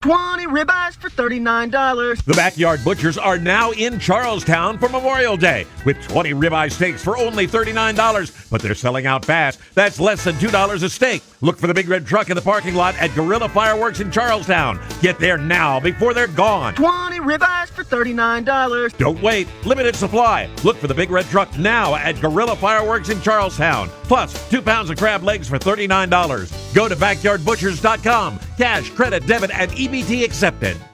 20 ribeyes for $39. The Backyard Butchers are now in Charlestown for Memorial Day with 20 ribeye steaks for only $39, but they're selling out fast. That's less than $2 a steak. Look for the big red truck in the parking lot at Gorilla Fireworks in Charlestown. Get there now before they're gone. 20 ribeyes for $39. Don't wait. Limited supply. Look for the big red truck now at Gorilla Fireworks in Charlestown. Plus, 2 pounds of crab legs for $39. Go to backyardbutchers.com. Cash, credit, debit, and EBT accepted.